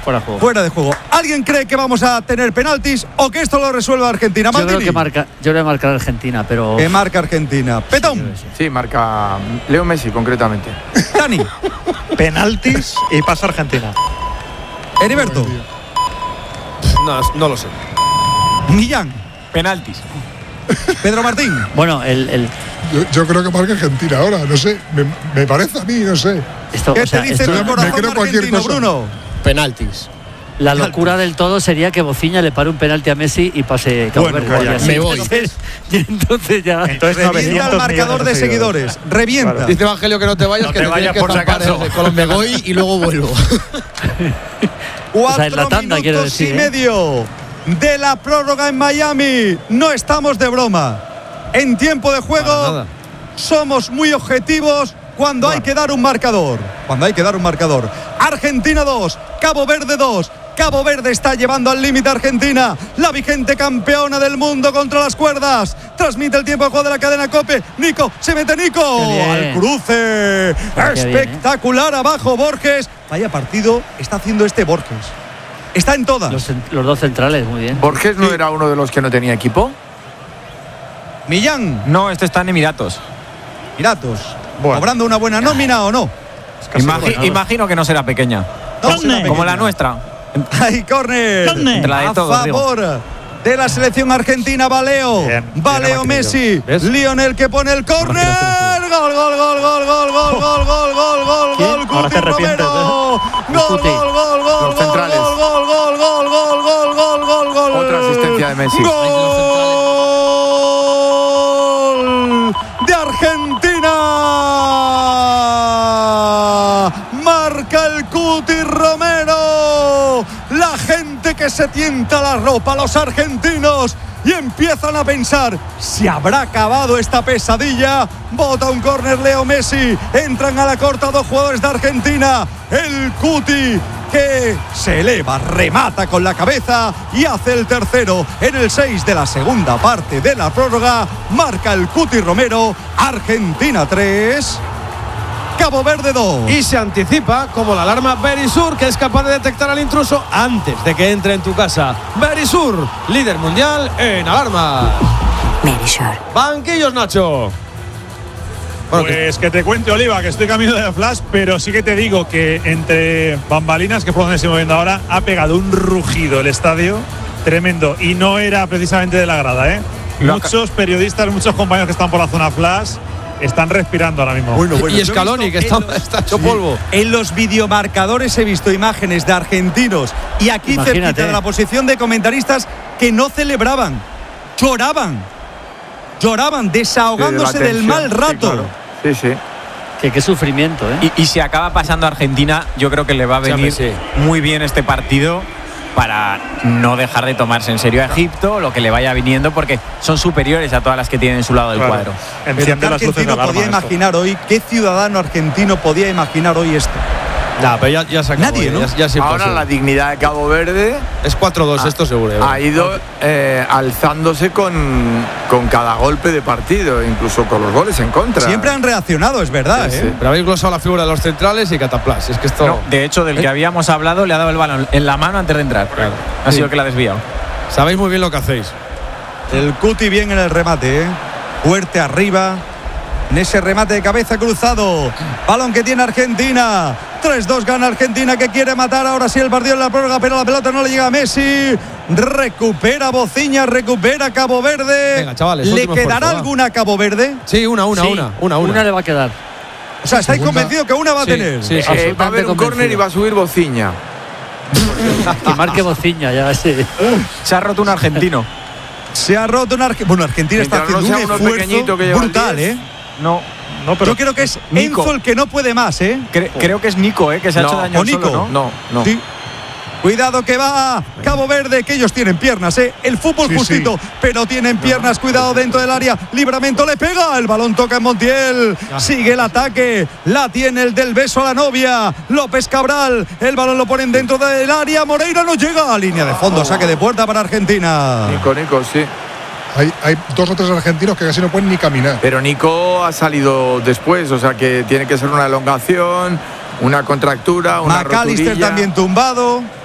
Fuera de juego. ¿Alguien cree que vamos a tener penaltis o que esto lo resuelva Argentina? Yo creo que yo voy a marcar Argentina, pero... Que marca Argentina. Petón. Sí, marca Leo Messi, concretamente. Dani. Penaltis y pasa Argentina. Heriberto. No lo sé. Millán. Penaltis. Pedro Martín. Bueno, yo creo que marca Argentina ahora, no sé. Me parece a mí, no sé. ¿Qué te dice tu corazón argentino, Bruno? Penaltis. La locura del todo sería que Bofiña le pare un penalti a Messi y pase Cabo Verde. Me voy. Entonces ya. Revienta el marcador de seguidores. Revienta. Claro. Dice Evangelio que no te vayas, no que te vayas que por si acaso. Me voy y luego vuelvo. 4 en la tanda, minutos quiero decir, y medio de la prórroga en Miami. No estamos de broma. En tiempo de juego somos muy objetivos cuando hay que dar un marcador. Argentina 2, Cabo Verde 2. Cabo Verde está llevando al límite a Argentina, la vigente campeona del mundo, contra las cuerdas. Transmite el tiempo de juego de la cadena COPE. Nico, se mete Nico al cruce. Espectacular abajo Borges. Vaya partido está haciendo Borges. Está en todas. Los dos centrales, muy bien. ¿Borges no era uno de los que no tenía equipo? Millán. No, está en Emiratos. ¿Cobrando una buena nómina o no? Imagino que no será pequeña. Como la nuestra. Hay córner a favor de la selección argentina. Valeo Messi. Lionel que pone el córner. Gol. Cuti Romero. Gol. Los centrales. Gol. Otra asistencia de Messi. Gol de Argentina. Marca el Cuti Romero. La gente que se tienta la ropa, los argentinos, y empiezan a pensar: ¿se habrá acabado esta pesadilla? Bota un córner Leo Messi. Entran a la corta 2 jugadores de Argentina. El Cuti, que se eleva, remata con la cabeza y hace el tercero en el 6 de la segunda parte de la prórroga. Marca el Cuti Romero. Argentina 3, Cabo Verde 2. Y se anticipa como la alarma Verisur, que es capaz de detectar al intruso antes de que entre en tu casa. Verisur, líder mundial en alarmas. Verisur. Banquillos, Nacho. Bueno, pues que te cuente, Oliva, que estoy camino de Flash, pero sí que te digo que entre bambalinas, que es por donde estoy moviendo ahora, ha pegado un rugido el estadio tremendo, y no era precisamente de la grada, ¿eh? Muchos periodistas, muchos compañeros que están por la zona Flash están respirando ahora mismo. Bueno, y Scaloni, que está hecho polvo. En los videomarcadores he visto imágenes de argentinos, y aquí cerquita de la posición de comentaristas, que no celebraban, lloraban, desahogándose del mal rato. Sí. Qué sufrimiento, ¿eh? Y si acaba pasando a Argentina, yo creo que le va a venir muy bien este partido para no dejar de tomarse en serio a Egipto, lo que le vaya viniendo, porque son superiores a todas las que tienen en su lado del cuadro. Enciende las luces de alarma. ¿Qué ciudadano argentino podía imaginar hoy esto? Pero ya se acabó. Nadie, ¿no? Ya ahora la dignidad de Cabo Verde es 4-2, esto seguro. Ha ido alzándose con cada golpe de partido, incluso con los goles en contra. Siempre han reaccionado, es verdad. Sí. Pero habéis glosado la figura de los centrales y cataplas. Es que esto. No, de hecho, del que habíamos hablado, le ha dado el balón en la mano antes de entrar. Claro. Ha sido que la ha desviado. Sabéis muy bien lo que hacéis. El Cuti bien en el remate, fuerte arriba. En ese remate de cabeza cruzado. Balón que tiene Argentina. 3-2 gana Argentina, que quiere matar ahora sí el partido en la prórroga, pero la pelota no le llega a Messi. Recupera Bofiña, recupera Cabo Verde. Venga, chavales, ¿Le quedará alguna a Cabo Verde? Sí, una le va a quedar. O sea, ¿estáis convencidos que una va a tener? Sí, va a haber un córner y va a subir Bofiña. Que marque Bofiña, ya sí. Se ha roto un argentino. Bueno, Argentina está haciendo un esfuerzo brutal, No, pero yo creo que es Nico. Enzo el que no puede más, Creo que es Nico, que se ha hecho daño solo, ¿no? Sí. Cuidado que va Cabo Verde, que ellos tienen piernas, el fútbol justito, pero tienen piernas. Cuidado dentro del área, Livramento le pega, el balón toca en Montiel, sigue el ataque, la tiene el del beso a la novia, López Cabral, el balón lo ponen dentro del área, Moreira no llega a línea de fondo, saque de puerta para Argentina. Nico, sí. Hay 2 o 3 argentinos que casi no pueden ni caminar. Pero Nico ha salido después, o sea que tiene que ser una elongación, una contractura, una McAllister roturilla. también tumbado.